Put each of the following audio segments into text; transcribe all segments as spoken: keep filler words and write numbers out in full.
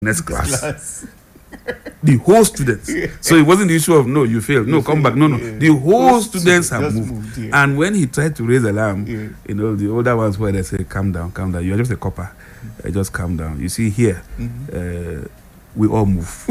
next class. class. The whole students. Yeah. So it wasn't the issue of no, you failed. No, you come failed. back. No, no. Yeah. The whole students have moved. moved yeah. And when he tried to raise alarm, yeah. you know, the older ones were they say, calm down, calm down. You're just a copper. Mm-hmm. Uh, just calm down. You see here, mm-hmm. uh, we all move.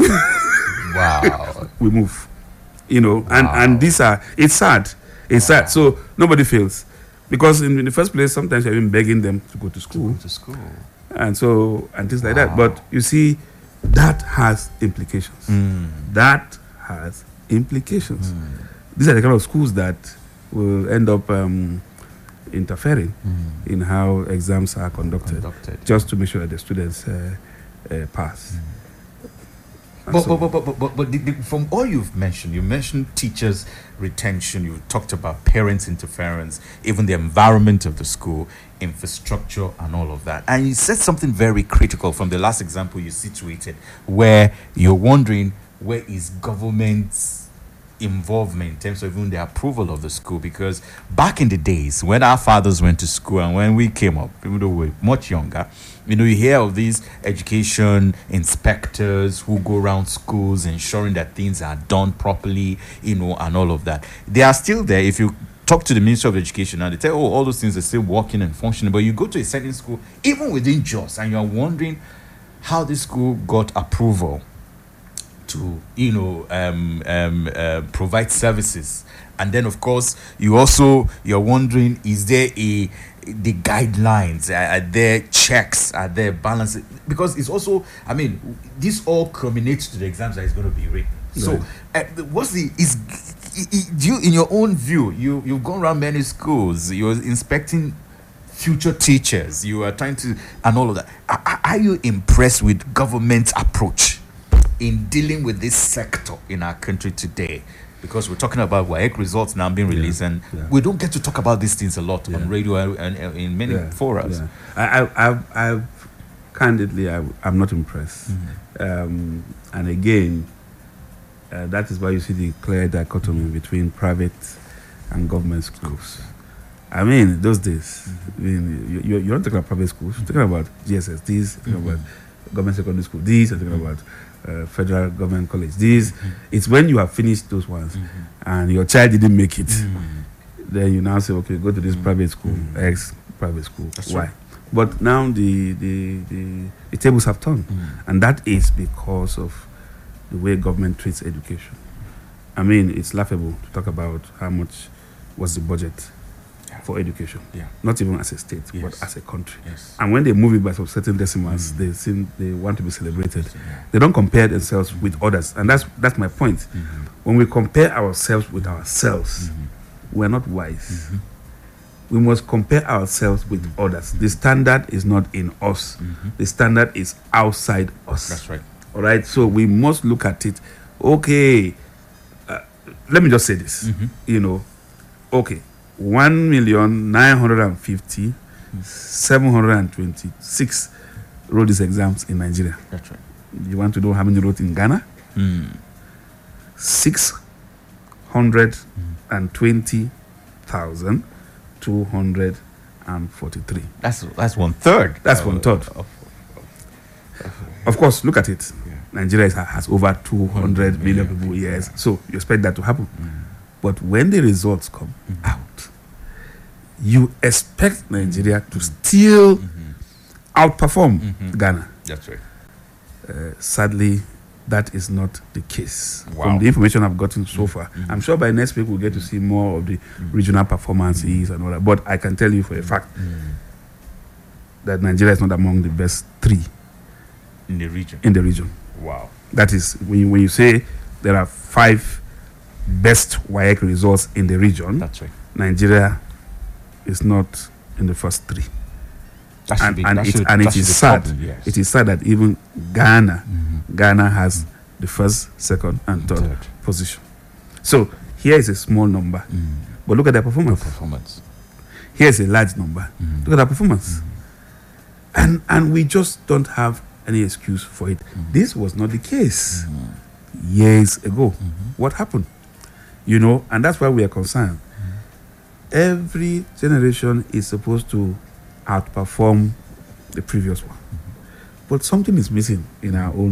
Wow. We move. You know, wow. and, and these are, it's sad. It's wow. sad. So nobody fails. Because in, in the first place, sometimes you're even begging them to go to school. To go to school. And so, and things like wow. that. But you see, that has implications. Mm. That has implications. Mm. These are the kind of schools that will end up um, interfering mm. in how exams are conducted, conducted, just to make sure that the students uh, uh, pass. Mm. But, so, but, but, but, but, but the, the, from all you've mentioned, you mentioned teachers' retention, you talked about parents' interference, even the environment of the school, infrastructure, and all of that. And you said something very critical from the last example you situated, where you're wondering where is government's involvement in terms of even the approval of the school. Because back in the days when our fathers went to school and when we came up, even though we were much younger, you know, you hear of these education inspectors who go around schools ensuring that things are done properly, you know, and all of that. They are still there. If you talk to the Ministry of Education now, they tell, oh, all those things are still working and functioning. But you go to a certain school, even within Jos, and you're wondering how this school got approval to, you know, um, um, uh, provide services. And then, of course, you also, you're wondering, is there a, the guidelines, are, are there checks, are there balances? Because it's also, I mean, this all culminates to the exams that is going to be written. Right. So, uh, what's the, is, you, in your own view, you, you've gone around many schools, you're inspecting future teachers, you are trying to, and all of that. Are, are you impressed with government's approach in dealing with this sector in our country today? Because we're talking about W A E C results now being released, yeah, and yeah. we don't get to talk about these things a lot yeah. on radio and, and, and in many yeah, forums. Yeah. I, I, I've, I've, candidly, I, I'm not impressed. Mm-hmm. Um, and again, uh, that is why you see the clear dichotomy mm-hmm. between private and government schools. I mean, those days, mm-hmm. I mean, you, you're not talking about private schools, you're talking about G S S, these, you're talking mm-hmm. about government secondary school, these, you're talking mm-hmm. about Uh, federal government college. This mm-hmm. it's when you have finished those ones mm-hmm. and your child didn't make it, mm-hmm. then you now say, okay, go to this mm-hmm. private school, mm-hmm. X private school. That's Why? Right. But now the the, the the tables have turned, mm-hmm. and that is because of the way government treats education. I mean, it's laughable to talk about how much was the budget yeah. for education. Yeah. Not even as a state, yes. but as a country. Yes. And when they move it by some certain decimals, mm-hmm. they seem they want to be celebrated. Yeah. They don't compare themselves with others, and that's that's my point. Mm-hmm. When we compare ourselves with ourselves, mm-hmm. we're not wise. Mm-hmm. We must compare ourselves with mm-hmm. others. The standard is not in us. Mm-hmm. The standard is outside us. That's right. All right. So we must look at it. Okay. Uh, let me just say this. Mm-hmm. You know. Okay. One million nine hundred and fifty, seven hundred and twenty-six wrote these exams in Nigeria. That's right. You want to know how many wrote in Ghana? Mm. Six hundred and twenty thousand two hundred and forty-three. That's that's one third. That's uh, one third. Of, of course, look at it. Yeah. Nigeria is, has over two hundred million people. Yes, yeah. So you expect that to happen. Mm. But when the results come mm-hmm. out, you expect Nigeria to still mm-hmm. outperform mm-hmm. Ghana. That's right. Uh, sadly, that is not the case. Wow. From the information I've gotten so far, mm-hmm. I'm sure by next week we'll get to see more of the mm-hmm. regional performances mm-hmm. and all that. But I can tell you for a fact mm-hmm. that Nigeria is not among the best three in the region. In the region. Wow. That is when you, when you say there are five best W A E C results in the region. That's right. Nigeria is not in the first three. That should and be, and, that it, should, and that it is should sad. Problem, yes. It is sad that even Ghana, mm-hmm. Ghana has the first, second, and third, third. position. So here is a small number, mm-hmm. but look at their performance. The performance. Here is a large number. Mm-hmm. Look at their performance, mm-hmm. and and we just don't have any excuse for it. Mm-hmm. This was not the case mm-hmm. years ago. Mm-hmm. What happened? You know, and that's why we are concerned. Mm-hmm. Every generation is supposed to outperform the previous one. Mm-hmm. but something is missing in our own